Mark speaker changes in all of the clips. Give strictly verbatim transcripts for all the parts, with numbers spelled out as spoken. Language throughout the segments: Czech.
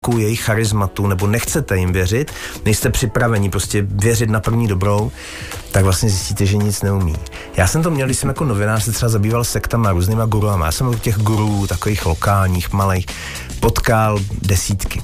Speaker 1: jejich charizmatu, nebo nechcete jim věřit, nejste připraveni prostě věřit na první dobrou, tak vlastně zjistíte, že nic neumí. Já jsem to měl, když jsem jako novinář se třeba zabýval sektama, různýma guruama. Já jsem od těch gurů, takových lokálních, malých, potkal desítky.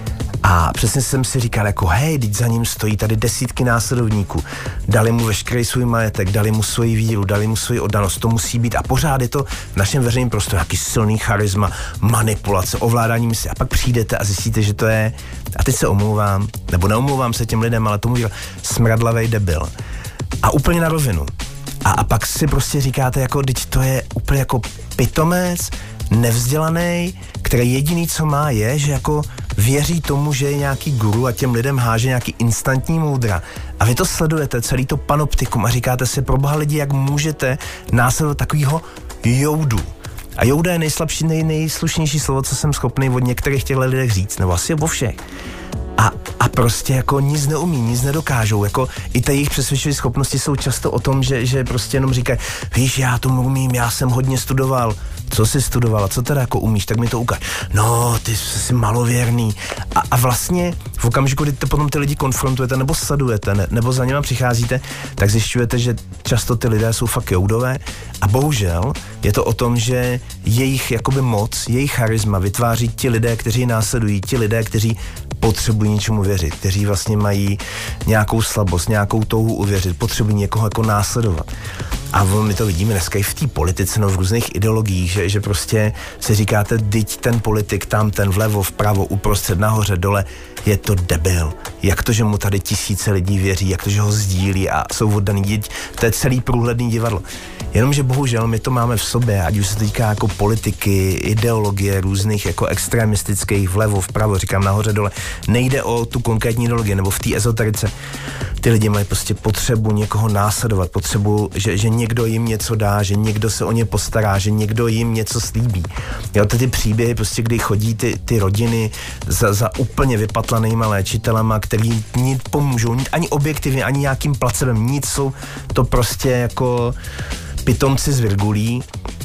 Speaker 1: A přesně jsem si říkal, jako hej, teď za ním stojí tady desítky následovníků. Dali mu veškerý svůj majetek, dali mu svoji víru, dali mu svoji oddanost, to musí být. A pořád je to v našem veřejném prostoru jaký silný charisma, manipulace, ovládání mysli. A pak přijdete a zjistíte, že to je, a teď se omlouvám, nebo neomlouvám se těm lidem, ale tomu říkal, smradlavej debil. A úplně na rovinu. A, a pak si prostě říkáte, jako, teď to je úplně jako pitomec, nevzdělaný, který jediný, co má, je, že jako věří tomu, že je nějaký guru a těm lidem háže nějaký instantní moudra. A vy to sledujete, celý to panoptikum a říkáte si, pro boha lidi, jak můžete následovat takovýho joudu. A jouda je nejslabší, nej, nejslušnější slovo, co jsem schopný od některých těchto lidech říct, nebo asi o všech. A, a prostě jako nic neumí, nic nedokážou, jako i ty jejich přesvědčivé schopnosti jsou často o tom, že, že prostě jenom říkají, víš, já tomu umím, já jsem hodně studoval. Co jsi studovala, co teda jako umíš, tak mi to ukáž. No, ty jsi malověrný. A, a vlastně v okamžiku, kdy to potom ty lidi konfrontujete nebo sledujete, ne, nebo za něma přicházíte, tak zjišťujete, že často ty lidé jsou fakt joudové a bohužel je to o tom, že jejich jakoby moc, jejich charisma vytváří ti lidé, kteří následují, ti lidé, kteří potřebují něčemu věřit, kteří vlastně mají nějakou slabost, nějakou touhu uvěřit, potřebují někoho jako následovat. A my to vidíme dneska i v té politice, no v různých ideologiích, že, že prostě si říkáte, dyť ten politik tam, ten vlevo, vpravo, uprostřed, nahoře, dole, je to debil. Jak to, že mu tady tisíce lidí věří, jak to, že ho sdílí a jsou oddaný, dyť, to je celý průhledný divadlo. Jenomže bohužel my to máme v sobě, ať už se to týká jako politiky, ideologie různých jako extremistických, vlevo, vpravo, říkám nahoře, dole. Nejde o tu konkrétní ideologii, nebo v té ezoterice. Ty lidi mají prostě potřebu někoho následovat, potřebu, že, že někdo jim něco dá, že někdo se o ně postará, že někdo jim něco slíbí. Jo, ty, ty příběhy, prostě, kdy chodí ty, ty rodiny za, za úplně vypatlanýma léčitelema, který nic pomůžou, nic, ani objektivně, ani nějakým placebem, nic, jsou to prostě jako pitomci z virgulí,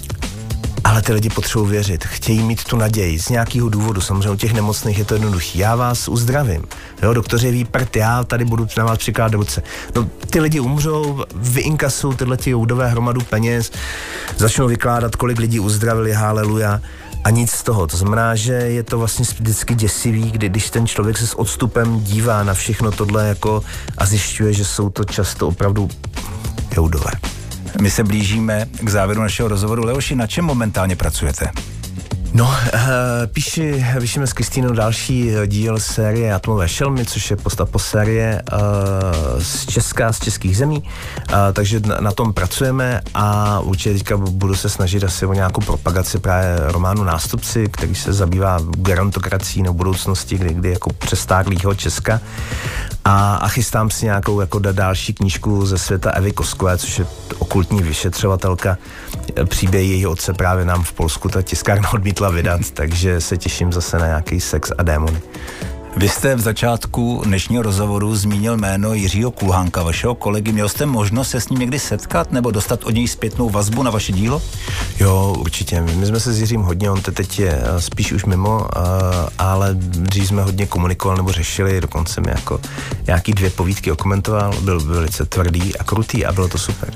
Speaker 1: ale ty lidi potřebují věřit, chtějí mít tu naději z nějakého důvodu, samozřejmě u těch nemocných je to jednoduchý. Já vás uzdravím, jo, doktoři ví prd, já tady budu na vás přikládat ruce. No, ty lidi umřou, vyinkasují tyhle ty joudové hromadu peněz, začnou vykládat, kolik lidí uzdravili, haleluja, a nic z toho. To znamená, že je to vlastně vždycky děsivý, kdy, když ten člověk se s odstupem dívá na všechno tohle jako a zjišťuje, že jsou to často opravdu joudové.
Speaker 2: My se blížíme k závěru našeho rozhovoru. Leoši, na čem momentálně pracujete?
Speaker 1: No, uh, píši, píšeme s Kristýnou další díl série Atomové šelmy, což je postapo série uh, z Česka, z českých zemí, uh, takže na, na tom pracujeme a určitě teďka budu se snažit asi o nějakou propagaci právě románu Nástupci, který se zabývá gerontokracií nebo budoucnosti, kdy, kdy jako přestárlýho Česka. A, a chystám si nějakou jako další knížku ze světa Evy Koskové, což je okultní vyšetřovatelka. Příběh jejího otce právě nám v Polsku ta tiskárna odmítla vydat, takže se těším zase na nějaký sex a démony.
Speaker 2: Vy jste v začátku dnešního rozhovoru zmínil jméno Jiřího Kulhánka, vašeho kolegy. Měl jste možnost se s ním někdy setkat nebo dostat od něj zpětnou vazbu na vaše dílo?
Speaker 1: Jo, určitě. My jsme se s Jiřím hodně, on teď je spíš už mimo, ale dřív jsme hodně komunikovali nebo řešili, dokonce mi jako nějaký dvě povídky okomentoval, byl velice tvrdý a krutý a bylo to super.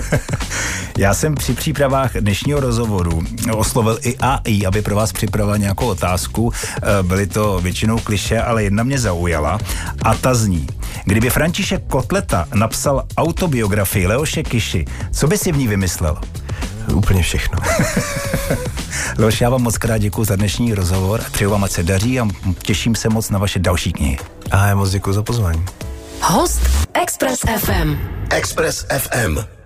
Speaker 2: Já jsem při přípravách dnešního rozhovoru oslovil i A I, aby pro vás připravila nějakou otázku. Byly to většinou klišé, ale jedna mě zaujala a ta zní: kdyby František Kotleta napsal autobiografii Leoše Kiši, co by si v ní vymyslel?
Speaker 1: Úplně všechno.
Speaker 2: Leoš, já vám moc krát děkuju za dnešní rozhovor, přeju vám, ať se daří a těším se moc na vaše další knihy.
Speaker 1: A já moc děkuju za pozvání.
Speaker 3: Host Express F M.
Speaker 4: Express F M.